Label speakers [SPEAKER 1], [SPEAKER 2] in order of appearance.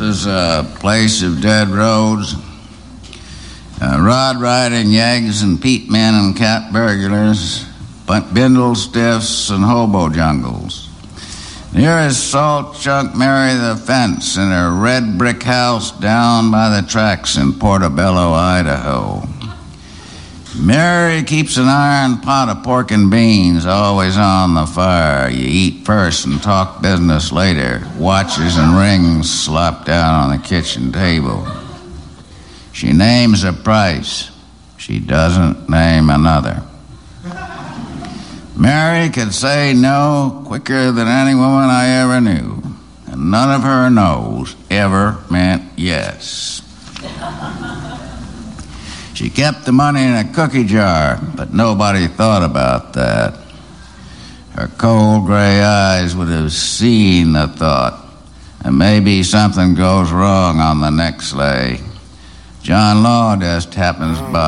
[SPEAKER 1] is a place of dead roads, rod-riding yeggs and peat men and cat burglars, bindle stiffs and hobo jungles. Nearest salt chunk Mary the Fence in her red brick house down by the tracks in Portobello, Idaho. Mary keeps an iron pot of pork and beans always on the fire. You eat first and talk business later. Watches and rings slop down on the kitchen table. She names a price. She doesn't name another. Mary could say no quicker than any woman I ever knew, and none of her no's ever meant yes. She kept the money in a cookie jar, but nobody thought about that. Her cold gray eyes would have seen the thought, and maybe something goes wrong on the next sleigh. John Law just happens by.